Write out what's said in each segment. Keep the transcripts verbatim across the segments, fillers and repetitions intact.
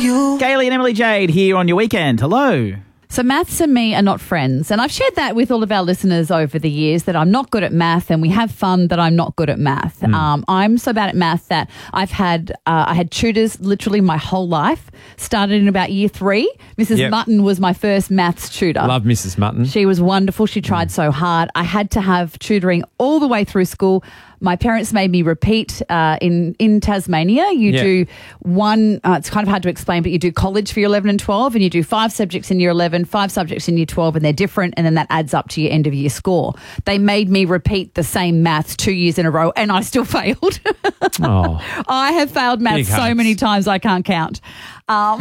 you. Kaylee and Emily Jade here on your weekend. Hello. So maths and me are not friends. And I've shared that with all of our listeners over the years that I'm not good at math and we have fun that I'm not good at math. Mm. Um, I'm so bad at math that I've had, uh, I had tutors literally my whole life. Started in about year three. Missus Yep. Mutton was my first maths tutor. Love Missus Mutton. She was wonderful. She tried so hard. I had to have tutoring all the way through school. My parents made me repeat uh, in, in Tasmania. You Yeah. do one, uh, it's kind of hard to explain, but you do college for year eleven and twelve, and you do five subjects in year eleven, five subjects in year twelve, and they're different, and then that adds up to your end of year score. They made me repeat the same maths two years in a row, and I still failed. Oh, I have failed maths Big so hearts. many times I can't count. Um,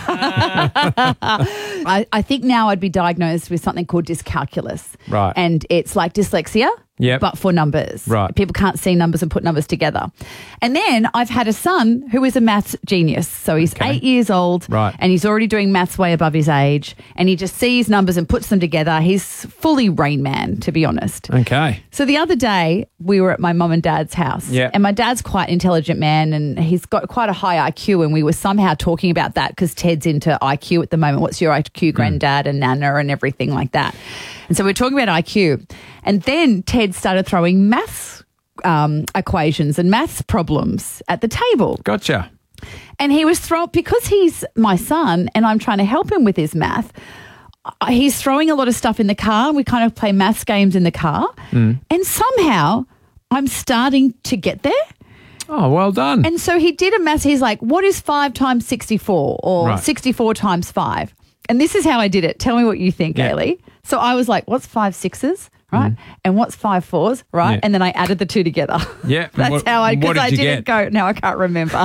I, I think now I'd be diagnosed with something called dyscalculus. Right. And it's like dyslexia, Yep. but for numbers. Right. People can't see numbers and put numbers together. And then I've had a son who is a maths genius. So he's Okay. eight years old Right. and he's already doing maths way above his age. And he just sees numbers and puts them together. He's fully Rain Man, to be honest. okay. So the other day, we were at my mum and dad's house. Yeah. And my dad's quite an intelligent man and he's got quite a high I Q. And we were somehow talking about that because Ted's into I Q at the moment. What's your I Q, granddad and Nana and everything like that. And so we're talking about I Q. And then Ted started throwing maths um, equations and maths problems at the table. Gotcha. And he was thrown, because he's my son and I'm trying to help him with his math, uh, he's throwing a lot of stuff in the car. We kind of play maths games in the car. Mm. And somehow I'm starting to get there. Oh, well done. And so he did a maths. He's like, what is five times sixty-four or Right. sixty-four times five? And this is how I did it. Tell me what you think, Yeah. Kaylee. So I was like, what's five sixes? Right. And what's five fours? Right. Yeah. And then I added the two together. Yeah. That's What- how I, what because I did you didn't get? go, now I can't remember.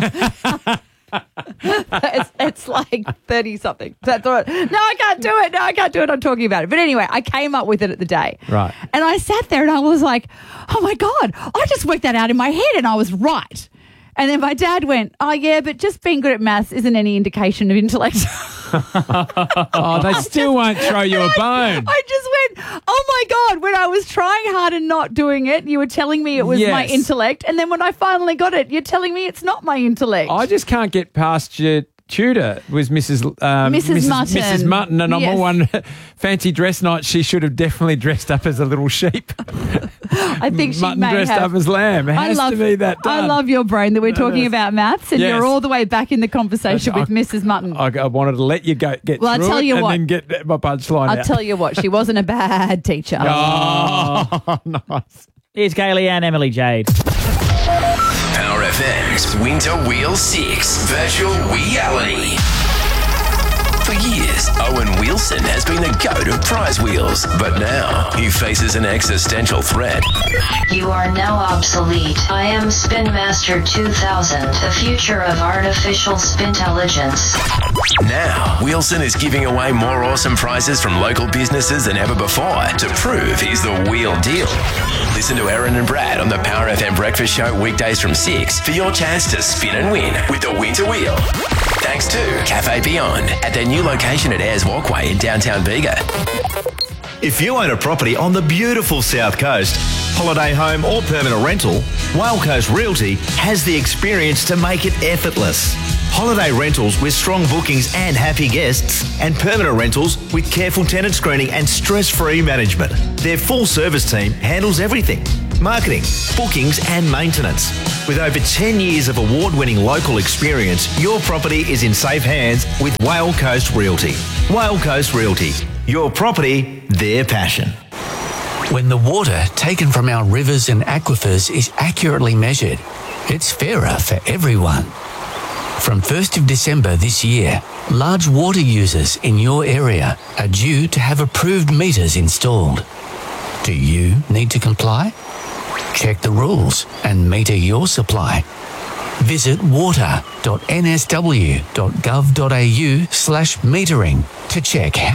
it's, it's like thirty something. That's all. No, I can't do it. No, I can't do it. I'm talking about it. But anyway, I came up with it at the day. Right. And I sat there and I was like, oh my God, I just worked that out in my head and I was right. And then my dad went, oh yeah, but just being good at maths isn't any indication of intellect. Oh, they still won't throw you a bone. I just went, oh my God, when I was trying hard and not doing it, you were telling me it was my Yes. intellect. And then when I finally got it, you're telling me it's not my intellect. I just can't get past your tutor was Missus Um, Missus Mutton. Missus Mutton, and on Yes. one fancy dress night, she should have definitely dressed up as a little sheep. I think she Mutton may dressed have. up as lamb. It I has love, to be that done. I love your brain that we're talking Yes. about maths and Yes. you're all the way back in the conversation I- with Missus Mutton. I, I wanted to let you go get Well, I'll through tell it you and what. then get my punchline I'll out. tell you what, she wasn't a bad teacher. Oh, nice. Here's Kaylee and Emily Jade. Power F M's Winter Wheel six Virtual Reality. For years, Owen Wilson has been the goat of prize wheels, but now he faces an existential threat. You are now obsolete. I am Spin Master two thousand, the future of artificial spintelligence. Now, Wilson is giving away more awesome prizes from local businesses than ever before to prove he's the wheel deal. Listen to Aaron and Brad on the Power F M Breakfast Show weekdays from six for your chance to spin and win with the Winter Wheel. Thanks to Cafe Beyond at their new location at Ayers Walkway in downtown Bega. If you own a property on the beautiful South Coast, holiday home or permanent rental, Whale Coast Realty has the experience to make it effortless. Holiday rentals with strong bookings and happy guests, and permanent rentals with careful tenant screening and stress-free management. Their full-service team handles everything: marketing, bookings and maintenance. With over ten years of award-winning local experience, your property is in safe hands with Whale Coast Realty. Whale Coast Realty. Your property, their passion. When the water taken from our rivers and aquifers is accurately measured, it's fairer for everyone. From first of December this year, large water users in your area are due to have approved meters installed. Do you need to comply? Check the rules and meter your supply. Visit water dot n s w dot gov dot a u slash metering to check how